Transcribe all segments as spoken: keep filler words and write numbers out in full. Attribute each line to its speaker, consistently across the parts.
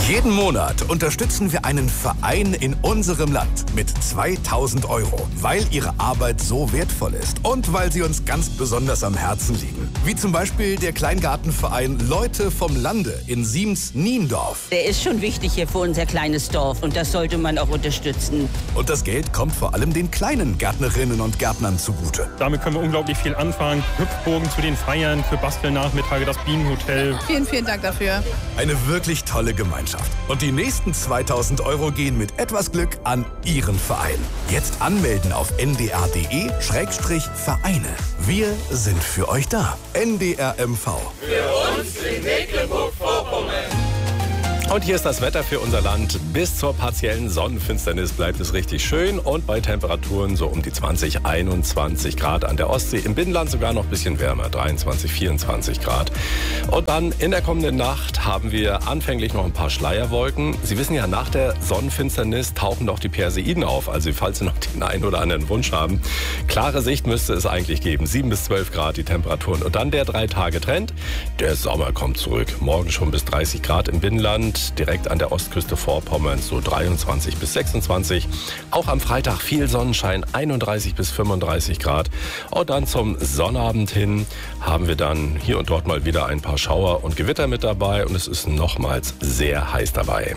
Speaker 1: Jeden Monat unterstützen wir einen Verein in unserem Land mit zweitausend Euro, weil ihre Arbeit so wertvoll ist und weil sie uns ganz besonders am Herzen liegen. Wie zum Beispiel der Kleingartenverein Leute vom Lande in Siems-Niendorf.
Speaker 2: Der ist schon wichtig hier für unser kleines Dorf und das sollte man auch unterstützen.
Speaker 1: Und das Geld kommt vor allem den kleinen Gärtnerinnen und Gärtnern zugute.
Speaker 3: Damit können wir unglaublich viel anfangen. Hüpfburgen zu den Feiern, für Bastelnachmittage, das Bienenhotel.
Speaker 4: Vielen, vielen Dank dafür.
Speaker 1: Eine wirklich tolle Gemeinschaft. Und die nächsten zweitausend Euro gehen mit etwas Glück an Ihren Verein. Jetzt anmelden auf n d r punkt d e Schrägstrich Vereine. Wir sind für euch da. N D R M V.
Speaker 5: Für uns in Mecklenburg-Vorpommern.
Speaker 6: Und hier ist das Wetter für unser Land. Bis zur partiellen Sonnenfinsternis bleibt es richtig schön und bei Temperaturen so um die zwanzig, einundzwanzig Grad an der Ostsee. Im Binnenland sogar noch ein bisschen wärmer, dreiundzwanzig, vierundzwanzig Grad. Und dann in der kommenden Nacht haben wir anfänglich noch ein paar Schleierwolken. Sie wissen ja, nach der Sonnenfinsternis tauchen doch die Perseiden auf. Also falls Sie noch den einen oder anderen Wunsch haben. Klare Sicht müsste es eigentlich geben. sieben bis zwölf Grad die Temperaturen. Und dann der Drei-Tage-Trend. Der Sommer kommt zurück. Morgen schon bis dreißig Grad im Binnenland. Direkt an der Ostküste Vorpommerns so dreiundzwanzig bis sechsundzwanzig. Auch am Freitag viel Sonnenschein, einunddreißig bis fünfunddreißig Grad. Und dann zum Sonnabend hin haben wir dann hier und dort mal wieder ein paar Schauer und Gewitter mit dabei. Und es ist nochmals sehr heiß dabei.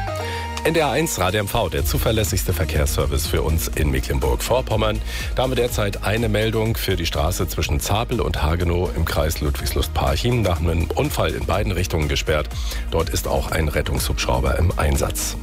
Speaker 6: N D R eins Radio M V, der zuverlässigste Verkehrsservice für uns in Mecklenburg-Vorpommern. Da haben wir derzeit eine Meldung für die Straße zwischen Zapel und Hagenow im Kreis Ludwigslust-Parchim nach einem Unfall in beiden Richtungen gesperrt. Dort ist auch ein Rettungshubschrauber im Einsatz.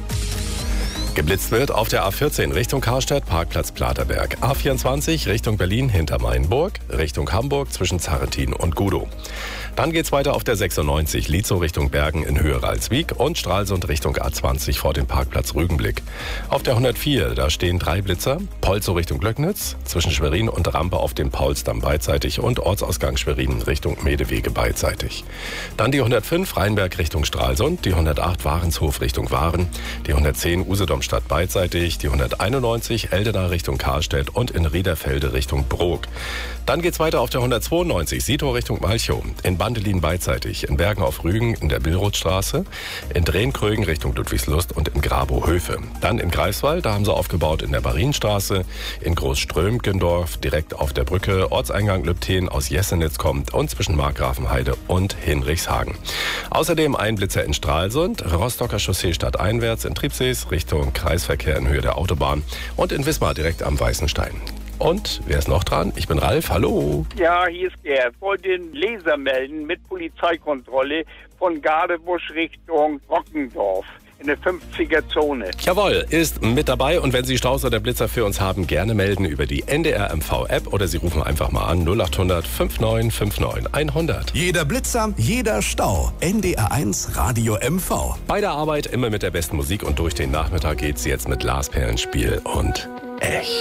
Speaker 6: Geblitzt wird auf der A vierzehn Richtung Karstadt, Parkplatz Platerberg. A vierundzwanzig Richtung Berlin hinter Mainburg, Richtung Hamburg zwischen Zarretin und Gudow. Dann geht's weiter auf der sechsundneunzig Lietzow Richtung Bergen in Höhe Ralswiek und Stralsund Richtung A zwanzig vor dem Parkplatz Rügenblick. Auf der hundertvier, da stehen drei Blitzer, Polzow Richtung Glöcknitz, zwischen Schwerin und Rampe auf dem Paulsdamm beidseitig und Ortsausgang Schwerin Richtung Medewege beidseitig. Dann die hundertfünf Rheinberg Richtung Stralsund, die hundertacht Warenshof Richtung Waren, die hundertzehn Usedom-Stadt beidseitig, die hunderteinundneunzig Eldena Richtung Karstedt und in Riederfelde Richtung Brok. Dann geht's weiter auf der hundertzweiundneunzig Sito Richtung Malchow, in Bandelin beidseitig, in Bergen auf Rügen in der Willrothstraße, in Drehnkrögen Richtung Ludwigslust und in Grabow-Höfe. Dann in Greifswald, da haben sie aufgebaut in der Marienstraße, in Großströmkendorf, direkt auf der Brücke, Ortseingang Lübten aus Jessenitz kommt und zwischen Markgrafenheide und Hinrichshagen. Außerdem ein Blitzer in Stralsund, Rostocker Chaussee stadteinwärts in Triebsees Richtung Kreisverkehr in Höhe der Autobahn und in Wismar direkt am Weißenstein. Und wer ist noch dran? Ich bin Ralf, hallo.
Speaker 7: Ja, hier ist Gerd. Ich wollte den Leser melden mit Polizeikontrolle von Gadebusch Richtung Rockendorf in der fünfziger Zone.
Speaker 6: Jawohl, ist mit dabei und wenn Sie Staus oder Blitzer für uns haben, gerne melden über die N D R M V App oder Sie rufen einfach mal an null acht hundert neunundfünfzig neunundfünfzig hundert.
Speaker 1: Jeder Blitzer, jeder Stau. N D R eins Radio M V.
Speaker 6: Bei der Arbeit immer mit der besten Musik und durch den Nachmittag geht's jetzt mit Lars Perlenspiel und Echt.